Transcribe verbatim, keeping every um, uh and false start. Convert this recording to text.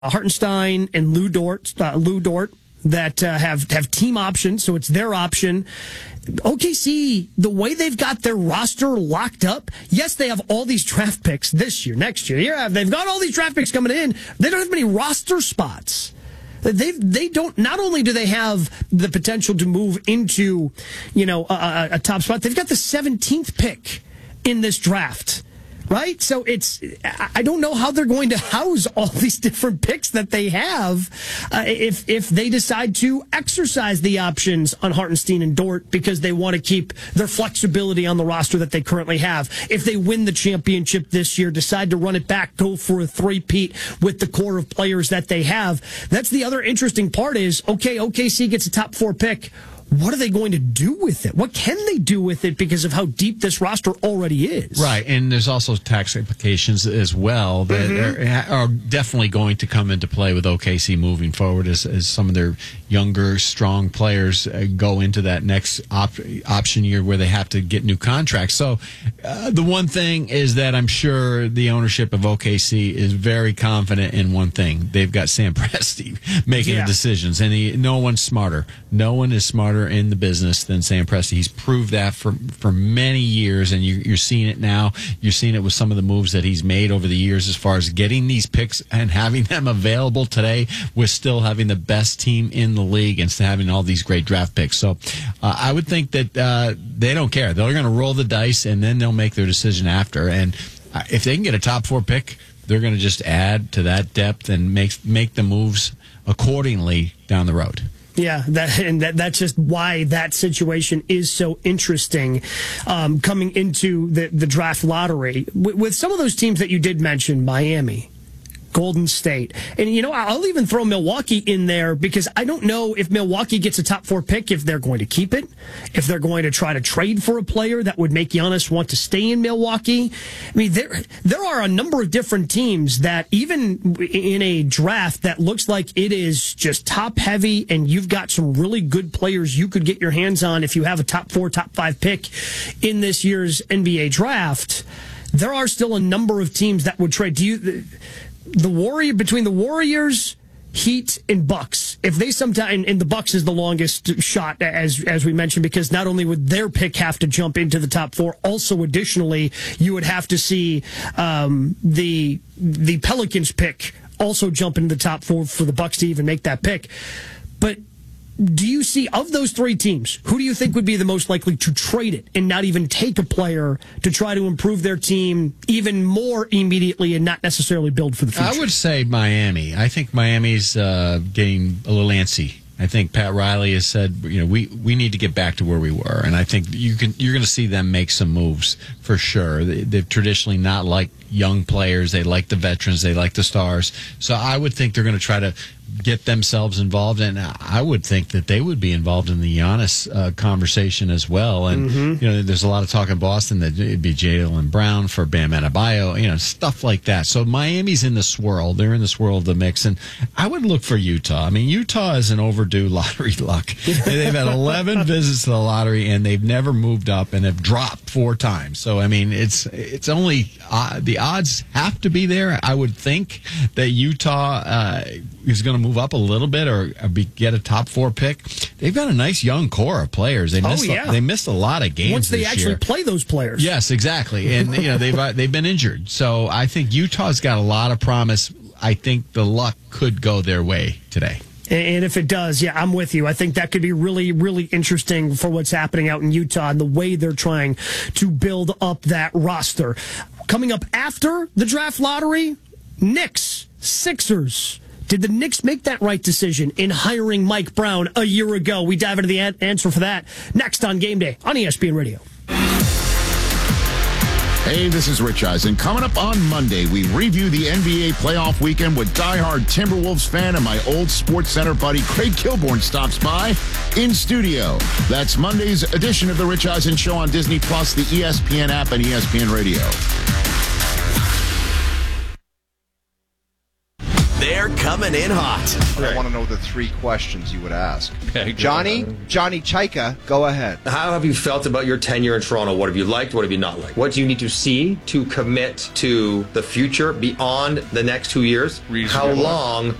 Hartenstein and Lou Dort, uh, Lou Dort that uh, have, have team options, so it's their option. O K C, the way they've got their roster locked up, yes, they have all these draft picks this year, next year. Yeah, they've got all these draft picks coming in. They don't have many roster spots. They they don't. Not only do they have the potential to move into, you know, a, a top spot, they've got the seventeenth pick in this draft. Right? So it's, I don't know how they're going to house all these different picks that they have uh, if if they decide to exercise the options on Hartenstein and Dort because they want to keep their flexibility on the roster that they currently have. If they win the championship this year, decide to run it back, go for a three-peat with the core of players that they have. That's the other interesting part is, okay, O K C gets a top four pick. What are they going to do with it? What can they do with it because of how deep this roster already is? Right, and there's also tax implications as well that mm-hmm. are, are definitely going to come into play with O K C moving forward as, as some of their younger, strong players uh, go into that next op- option year where they have to get new contracts. So uh, the one thing is that I'm sure the ownership of O K C is very confident in one thing. They've got Sam Presti making yeah. the decisions, and he, no one's smarter. No one is smarter in the business than Sam Presti. He's proved that for for many years, and you, you're seeing it now. You're seeing it with some of the moves that he's made over the years as far as getting these picks and having them available today with still having the best team in the league and still having all these great draft picks. So uh, I would think that uh, they don't care. They're going to roll the dice, and then they'll make their decision after. And uh, if they can get a top four pick, they're going to just add to that depth and make, make the moves accordingly down the road. Yeah, that, and that, that's just why that situation is so interesting um, coming into the, the draft lottery. With, with some of those teams that you did mention, Miami, Golden State. And, you know, I'll even throw Milwaukee in there because I don't know if Milwaukee gets a top four pick, if they're going to keep it, if they're going to try to trade for a player that would make Giannis want to stay in Milwaukee. I mean, there there are a number of different teams that even in a draft that looks like it is just top heavy and you've got some really good players you could get your hands on if you have a top four, top five pick in this year's N B A draft, there are still a number of teams that would trade. Do you... The Warrior between the Warriors, Heat, and Bucks. If they sometime, and the Bucks is the longest shot, as as we mentioned, because not only would their pick have to jump into the top four, also additionally, you would have to see um, the the Pelicans pick also jump into the top four for the Bucks to even make that pick. But do you see, of those three teams, who do you think would be the most likely to trade it and not even take a player to try to improve their team even more immediately and not necessarily build for the future? I would say Miami. I think Miami's uh, getting a little antsy. I think Pat Riley has said, you know, we, we need to get back to where we were, and I think you can you're going to see them make some moves for sure. They, they've traditionally not liked young players; they like the veterans, they like the stars. So I would think they're going to try to get themselves involved, and I would think that they would be involved in the Giannis uh, conversation as well. And mm-hmm. you know, there's a lot of talk in Boston that it'd be Jaylen Brown for Bam Adebayo, you know, stuff like that. So Miami's in the swirl; they're in the swirl of the mix, and I would look for Utah. I mean, Utah is an overdue lottery luck. They've had eleven visits to the lottery, and they've never moved up, and have dropped four times. So I mean, it's it's only uh, the odds have to be there. I would think that Utah uh, is going to move up a little bit or be, get a top four pick. They've got a nice young core of players. They missed, oh, yeah. a, they missed a lot of games once they this actually year. play those players. Yes, exactly. And you know they've uh, they've been injured, so I think Utah's got a lot of promise. I think the luck could go their way today. And if it does, yeah, I'm with you. I think that could be really, really interesting for what's happening out in Utah and the way they're trying to build up that roster. Coming up after the draft lottery, Knicks, Sixers. Did the Knicks make that right decision in hiring Mike Brown a year ago? We dive into the answer for that next on Game Day on E S P N Radio. Hey, this is Rich Eisen. Coming up on Monday, we review the N B A playoff weekend with diehard Timberwolves fan and my old Sports Center buddy Craig Kilborn stops by in studio. That's Monday's edition of the Rich Eisen Show on Disney Plus, the E S P N app, and E S P N Radio. There They're coming in hot. I want to know the three questions you would ask. Okay, Johnny, Johnny Chaika, go ahead. How have you felt about your tenure in Toronto? What have you liked? What have you not liked? What do you need to see to commit to the future beyond the next two years? Reasonable. How long